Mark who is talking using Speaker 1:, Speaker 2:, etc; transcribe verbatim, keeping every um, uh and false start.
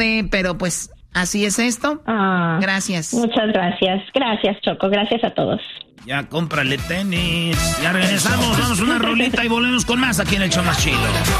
Speaker 1: tarde, pero pues así es esto.
Speaker 2: Ah,
Speaker 1: gracias.
Speaker 2: Muchas gracias. Gracias, Choco. Gracias a todos.
Speaker 3: Ya cómprale tenis. Ya regresamos. Vamos a una rolita y volvemos con más aquí en el show más chido.